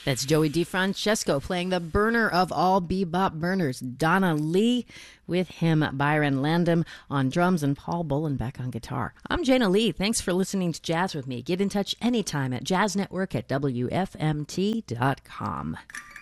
That's Joey DeFrancesco playing the burner of all bebop burners, Donna Lee, with him, Byron Landam, on drums and Paul Bolenbeck on guitar. I'm Jana Lee. Thanks for listening to Jazz with me. Get in touch anytime at jazznetwork@wfmt.com.